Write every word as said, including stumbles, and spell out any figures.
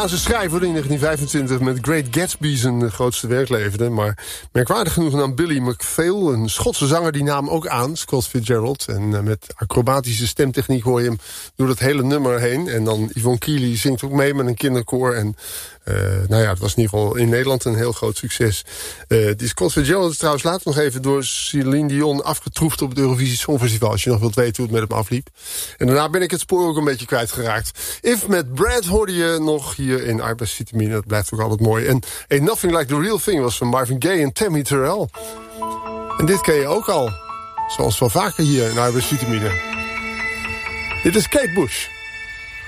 Amerikaanse schrijver in negentien vijfentwintig... met Great Gatsby zijn grootste werk leverde. Maar merkwaardig genoeg nam Billy McPhail, een Schotse zanger, die naam ook aan. Scott Fitzgerald. En uh, met acrobatische stemtechniek hoor je hem door het hele nummer heen. En dan Yvonne Keely zingt ook mee met een kinderkoor. En uh, nou ja, het was in ieder geval in Nederland een heel groot succes. Uh, die Scott Fitzgerald is trouwens later nog even door Celine Dion afgetroefd op het Eurovisie Songfestival. Als je nog wilt weten hoe het met hem afliep. En daarna ben ik het spoor ook een beetje kwijtgeraakt. If met Brad hoorde je nog hier in arbeidsvitamine. Dat blijft ook altijd mooi. En Ain't Nothing Like the Real Thing was van Marvin Gaye en Tammy Terrell. En dit ken je ook al. Zoals wel vaker hier in arbeidsvitamine. Dit is Kate Bush.